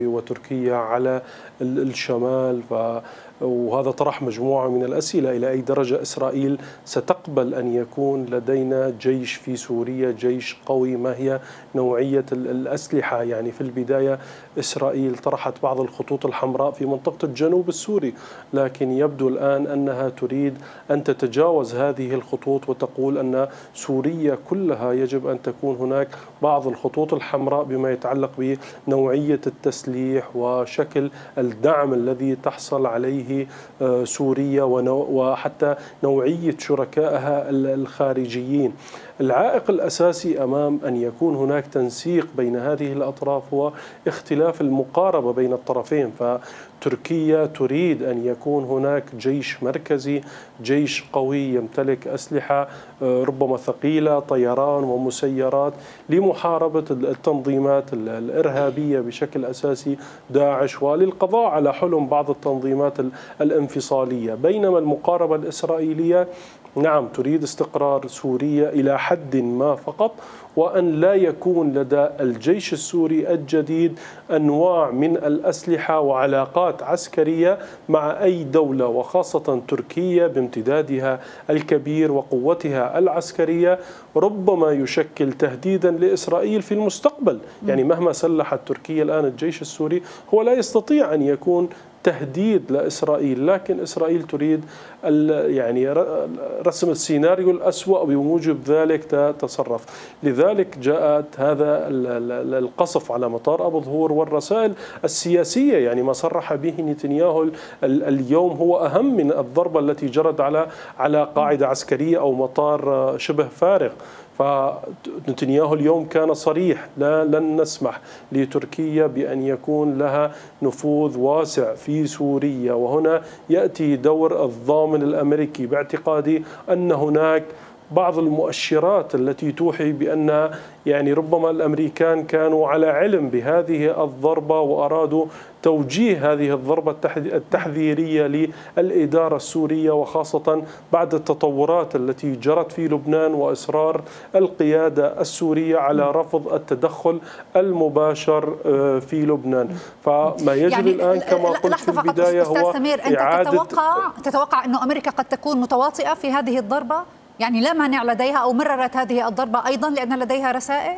وتركيا على الشمال، وهذا طرح مجموعة من الأسئلة: إلى أي درجة إسرائيل ستقبل أن يكون لدينا جيش في سوريا، جيش قوي؟ ما هي نوعية الأسلحة؟ يعني في البداية إسرائيل طرحت بعض الخطوط الحمراء في منطقة الجنوب السوري، لكن يبدو الآن أنها تريد أن تتجاوز هذه الخطوط وتقول أن سوريا كلها يجب أن تكون هناك بعض الخطوط الحمراء بما يتعلق بنوعية التسليح وشكل الدعم الذي تحصل عليه سوريا وحتى نوعية شركائها الخارجيين. العائق الأساسي أمام أن يكون هناك تنسيق بين هذه الأطراف هو اختلاف المقاربة بين الطرفين. فتركيا تريد أن يكون هناك جيش مركزي، جيش قوي يمتلك أسلحة ربما ثقيلة، طيران ومسيرات، لمحاربة التنظيمات الإرهابية بشكل أساسي، داعش، وللقضاء على حلم بعض التنظيمات الانفصالية. بينما المقاربة الإسرائيلية نعم تريد استقرار سوريا إلى حد ما فقط، وأن لا يكون لدى الجيش السوري الجديد أنواع من الأسلحة وعلاقات عسكرية مع أي دولة، وخاصة تركيا بامتدادها الكبير وقوتها العسكرية ربما يشكل تهديدا لإسرائيل في المستقبل. يعني مهما سلحت تركيا الآن الجيش السوري هو لا يستطيع أن يكون تهديد لإسرائيل، لكن إسرائيل تريد يعني رسم السيناريو الأسوأ بموجب ذلك تتصرف. لذلك جاءت هذا القصف على مطار أبو ظهور والرسائل السياسية. يعني ما صرح به نتنياهو اليوم هو أهم من الضربة التي جرت على قاعدة عسكرية أو مطار شبه فارغ. فنتنياهو اليوم كان صريح: لن نسمح لتركيا بأن يكون لها نفوذ واسع في سوريا. وهنا يأتي دور الضامن الأمريكي باعتقادي أن هناك بعض المؤشرات التي توحي بأن يعني ربما الأمريكان كانوا على علم بهذه الضربة وأرادوا توجيه هذه الضربة التحذيرية للإدارة السورية، وخاصة بعد التطورات التي جرت في لبنان وإصرار القيادة السورية على رفض التدخل المباشر في لبنان. فما يجري يعني الآن كما قلت في البداية هو إعادة. أنت تتوقع أن أمريكا قد تكون متواطئة في هذه الضربة؟ يعني لا مانع لديها أو مررت هذه الضربة أيضا لأن لديها رسائل؟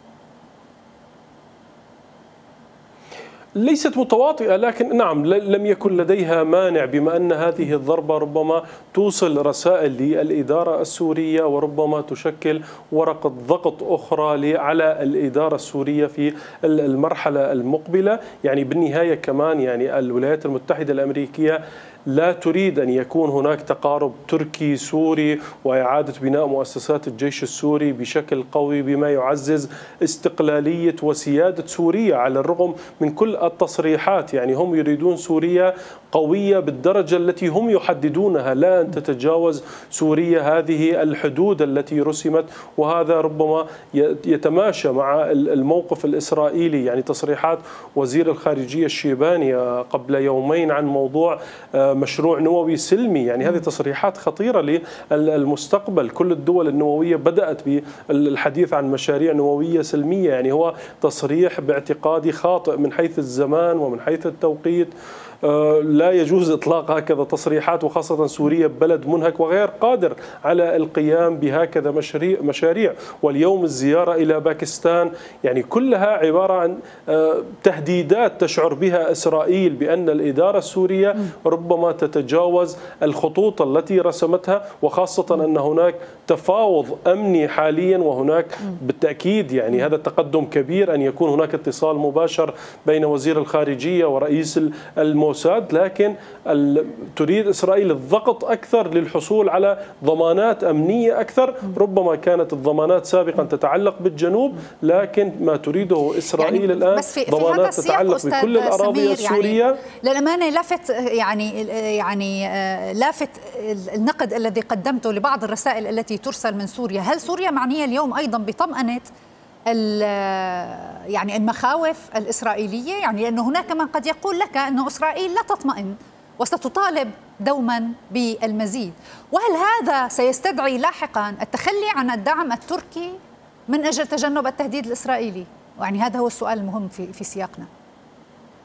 ليست متواطئة، لكن نعم لم يكن لديها مانع، بما أن هذه الضربة ربما توصل رسائل للإدارة السورية وربما تشكل ورقة ضغط أخرى على الإدارة السورية في المرحلة المقبلة. يعني بالنهاية كمان يعني الولايات المتحدة الأمريكية لا تريد أن يكون هناك تقارب تركي سوري وإعادة بناء مؤسسات الجيش السوري بشكل قوي بما يعزز استقلالية وسيادة سوريا، على الرغم من كل التصريحات. يعني هم يريدون سوريا قوية بالدرجة التي هم يحددونها، لا أن تتجاوز سوريا هذه الحدود التي رسمت. وهذا ربما يتماشى مع الموقف الإسرائيلي. يعني تصريحات وزير الخارجية الشيباني قبل يومين عن موضوع مشروع نووي سلمي، يعني هذه تصريحات خطيرة للمستقبل. كل الدول النووية بدأت بالحديث عن مشاريع نووية سلمية. يعني هو تصريح باعتقادي خاطئ من حيث الزمان ومن حيث التوقيت. لا يجوز إطلاق هكذا تصريحات، وخاصة سوريا بلد منهك وغير قادر على القيام بهكذا مشاريع. واليوم الزيارة إلى باكستان يعني كلها عبارة عن تهديدات تشعر بها إسرائيل بأن الإدارة السورية ربما تتجاوز الخطوط التي رسمتها، وخاصة أن هناك تفاوض أمني حاليا. وهناك بالتأكيد يعني هذا تقدم كبير أن يكون هناك اتصال مباشر بين وزير الخارجية ورئيس الموساد، لكن تريد إسرائيل الضغط أكثر للحصول على ضمانات أمنية أكثر. ربما كانت الضمانات سابقا تتعلق بالجنوب، لكن ما تريده إسرائيل يعني الآن ضمانات تتعلق بكل الأراضي السورية. يعني للأمانة لافت لافت النقد الذي قدمته لبعض الرسائل التي ترسل من سوريا. هل سوريا معنية اليوم أيضا بطمأنة يعني المخاوف الإسرائيلية؟ يعني لأنه هناك من قد يقول لك أن إسرائيل لا تطمئن وستطالب دوما بالمزيد. وهل هذا سيستدعي لاحقا التخلي عن الدعم التركي من أجل تجنب التهديد الإسرائيلي؟ يعني هذا هو السؤال المهم في سياقنا.